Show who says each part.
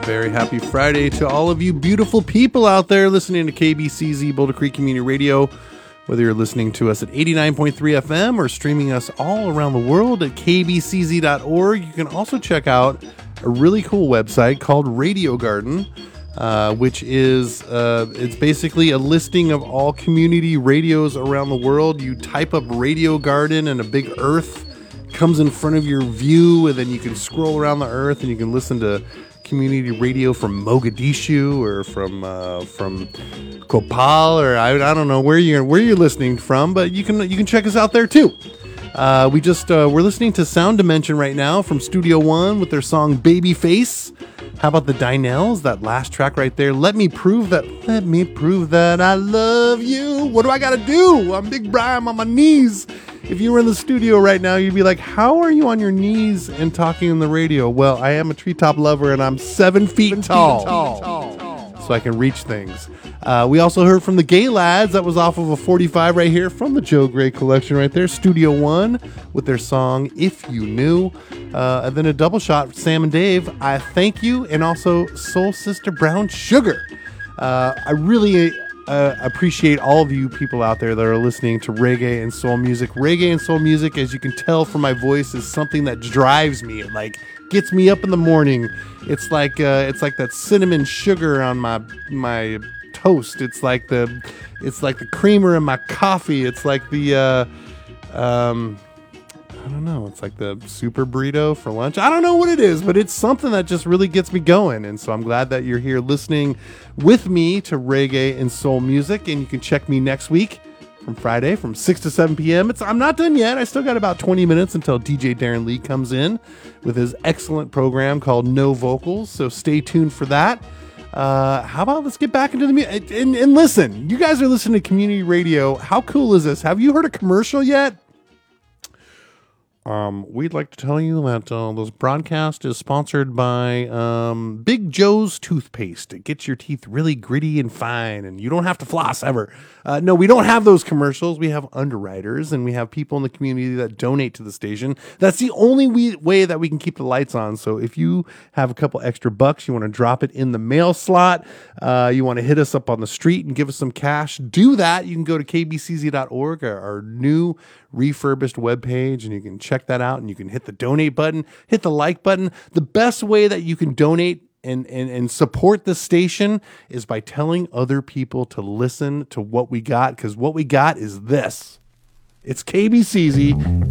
Speaker 1: Very happy Friday to all of you beautiful people out there listening to KBCZ Boulder Creek Community Radio. Whether you're listening to us at 89.3 FM or streaming us all around the world at kbcz.org, you can also check out a really cool website called Radio Garden, which is it's basically a listing of all community radios around the world. You type up Radio Garden and a big earth comes in front of your view, and then you can scroll around the earth and you can listen to community radio from Mogadishu or from Kopal, or I don't know where you're listening from, but you can check us out there too. We're listening to Sound Dimension right now from Studio One with their song Babyface. How about the Dynells? That last track right there. Let me prove that I love you. What do I gotta do? I'm Big Brian on my knees. If you were in the studio right now, you'd be like, how are you on your knees and talking on the radio? Well, I am a treetop lover and I'm 7 feet tall. So I can reach things. We also heard from the Gay Lads. That was off of a 45 right here from the Joe Gray collection right there. Studio One with their song If You Knew. And then a double shot, Sam and Dave, I Thank You. And also Soul Sister Brown Sugar. I really appreciate all of you people out there that are listening to reggae and soul music. Reggae and soul music, as you can tell from my voice, is something that drives me. It like gets me up in the morning. It's like that cinnamon sugar on my toast. It's like the creamer in my coffee. It's like the I don't know. It's like the super burrito for lunch. I don't know what it is, but it's something that just really gets me going. And so I'm glad that you're here listening with me to reggae and soul music. And you can check me next week from Friday from 6 to 7 p.m. I'm not done yet. I still got about 20 minutes until DJ Darren Lee comes in with his excellent program called No Vocals. So stay tuned for that. How about let's get back into the music and listen. You guys are listening to community radio. How cool is this? Have you heard a commercial yet? We'd like to tell you that this broadcast is sponsored by Big Joe's Toothpaste. It gets your teeth really gritty and fine, and you don't have to floss ever. No, we don't have those commercials. We have underwriters, and we have people in the community that donate to the station. That's the only way that we can keep the lights on. So if you have a couple extra bucks, you want to drop it in the mail slot, you want to hit us up on the street and give us some cash, do that. You can go to kbcz.org, our new refurbished webpage, and you can check that out, and you can hit the donate button, hit the like button. The best way that you can donate and support the station is by telling other people to listen to what we got, because what we got is this. It's KBCZ